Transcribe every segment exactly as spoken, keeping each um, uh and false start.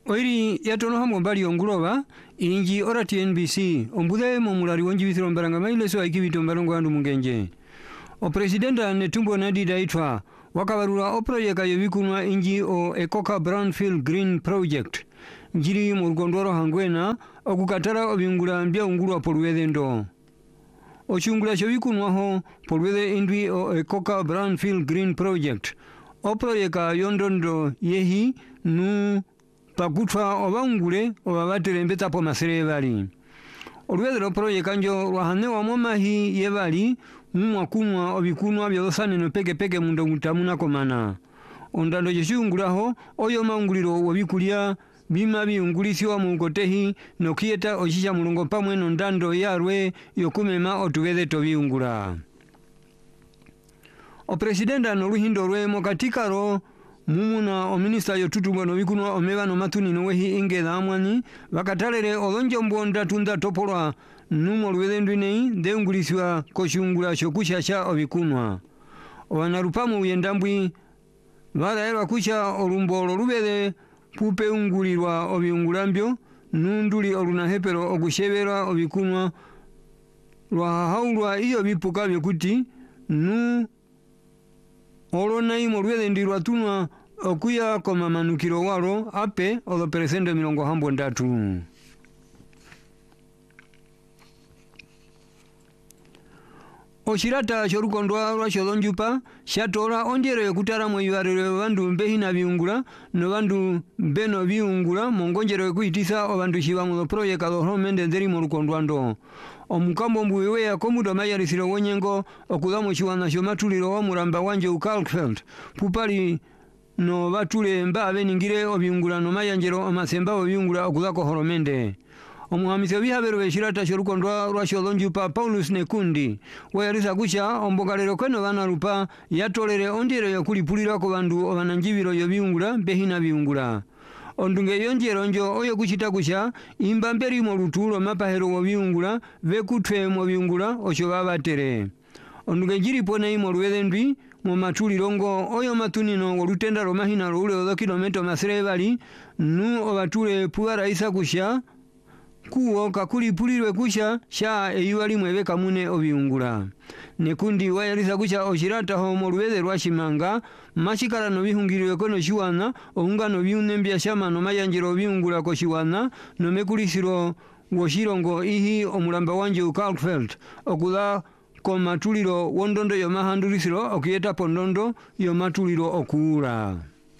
Oiri yatono hamo mbali onguloba inji orati N B C ombude momulari wonji bisiro mbaranga maile so aikibito mbalongo andu mungenje. O presidenta netumbo nadi daitwa wakabarura o projeka yobikunwa inji o Ekoka Brownfield Green Project. Njiri murgondoro hangwena okukatara obiungula mbia ungulwa polwede ndo. Ochungula shobikunwa ho polwede indwi o Ekoka Brownfield Green Project. O projeka yondondo yehi nu pakutwa obangule obabatere mbeta po masere bali. Olwede lo projeka njo wahane wa momahi yebali mumwa kunwa obikunwa byosane no peke peke mundo mutamuna komana. Ondando jeshungulaho oyo maunguliro wabikulia bima biungulisiwa mungotehi no kieta oshisha mulungo pamwe no ndando yarwe yokumema otugede tobiungula. O presidenta no luhindo rwe mokatika ro mumuna o minista yotutumwa no bikunwa omeba no matuni no wehi inge dhamwani wakatalere olonjo mbonda tunda topolwa numo lwedendwi nei deungulisiwa koshungula shokusha sha obikunwa. Wanarupamu uyendambwi badaerwa kusha olumbolo lubede pupe ungulirwa obiungulambyo nunduli olunahepero okusheberwa obikunwa lwahaulwa iyo bipuka byokuti nu olonai molwedendirwa tunwa okuya koma manukiro waro ape olo peresendo milongo hambo ndatu. Oshirata shorukondwa lwa sholonjupa shatora onjero yokutara mwe yuarere bandu mbehi na biungula no bandu beno biungula mongonjero yokuitisa o bandu shiba mu projeka lo homende nderi mu rukondwando. Omukambo mbuwe ya komudo mayarisiro wonyengo okudamo shiwana shomatuliro wa muramba wanje ukalkfeld pupali no batule mba beningire obiungula no mayanjero amasemba obiungula okudako horomende. Omuhamisi bihabero beshirata shorukondwa lwa sholonjupa Paulus Nekundi wayarisa kusha ombogalero kweno bana rupa yatolere ondero yokulipulira ko bandu obananjibiro yobiungula behina biungula. Ondunge yonjero njo oyo kuchita kusha imba mberi mo lutulo mapahero wo biungula bekutwe mo biungula osho babatere. Ondunge jiri pona imo lwedendwi mu matulirongo oyo matunino wolutenda ro mahina ro ule odo kilometro masere bali nu obatule puara isa kusha kuwo kakuli pulirwe kusha sha eyuali mwebe kamune obiungula. Nekundi wayarisa kusha oshirata homo lwede rwashimanga mashikara no bihungiriwe kono shiwana ohunga no biunembya shama no mayanjiro biungula ko shiwana no mekulisiro woshirongo ihi omulamba wanje ukalkfeld okuda ko matuliro wondondo yo mahandulisiro okiyeta pondondo yo matuliro okuula.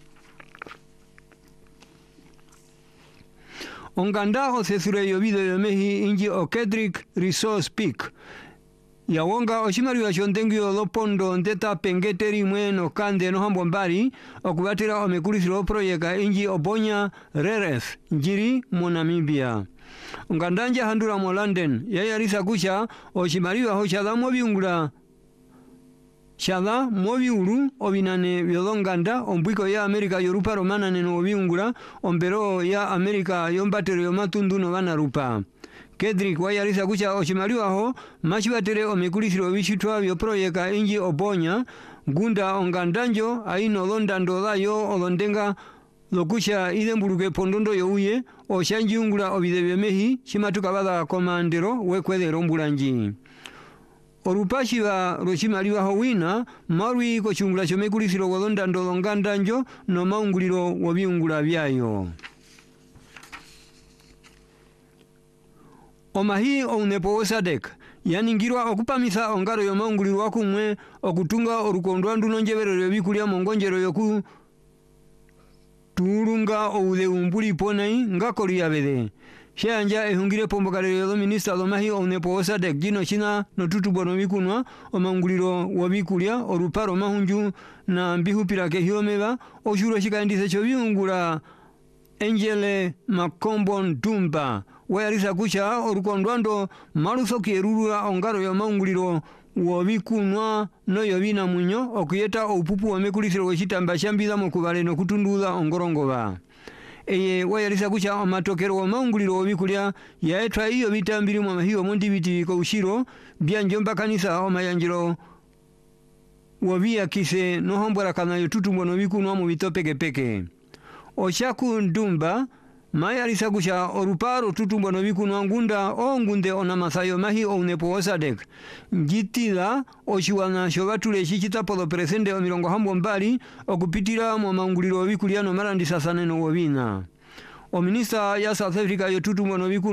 Onganda o sesure yobido yomehi inji o Kedrick Resource Peak. Yawonga oshimari wa shontengi o lopondo ndeta pengeteri mweno kande no hambombari okubatira omekulisiro projeka inji Obonya Rereth njiri mo Namibia. Ongandanja handura mo London yayarisa kusha oshimari wa hoshada mobiungula Shada mobi uru obinane byolonganda ombwiko ya Amerika yorupa romana neno obiungula ombero ya Amerika yombatero yomatundu no bana rupa. Kedrick wayarisa kusha oshimaliwa ho mashibatere omekulisiro bishitwa byo projeka inji Obonya gunda ongandanjo aino londando dayo olondenga lokusha idembuluke pondondo youye oshanjiungula obidebyemehi shimatuka bada komandero wekwedero mbulanji. Orupashi ba roshimaliwa howina marwi ko chungula chomekulisiro wolondando longandanjo no maunguliro wobiungula byayo. Omahi onepo osadek yaningirwa okupamisa ongaro yo maunguliro wakumwe okutunga orukondo nduno njeberero bikulia mongonjero yoku turunga oude umbuli ponai ngakoli yabede. Shanja ehungire pombokalero yo minista lomahi onepo osadek jino china no tutubo no bikunwa omanguliro wabikulia oruparo mahunju na mbihupira ke hiomeba oshuro shikandise cho biungula Angele Makombon Dumba wayarisa kusha orukondwando maruso kierurua ongaro yo maunguliro wabikunwa no yobina munyo okuyeta opupu wamekulisiro weshitamba shambida mokubale no kutunduza ongorongoba. Eye wayarisa kusha amatokero wa maunguliro wabikulia yaetwa iyo bitambiri mwa hiyo mondibiti ko ushiro byanjomba kanisa o mayanjiro wabia kise no hombora kana yotutu mwono bikunwa mu bito peke peke. Oshaku Ndumba mai alisagusha oruparo tutumbo no bikuno ngunda o ngunde ona masayo mahi o unepo osadek njitila oshiwana shobatule shikita polo presende o milongo hambo mbali okupitira mu manguliro bikuliano marandi sasane no wobina o minista ya South Africa yo tutumbo no bikuno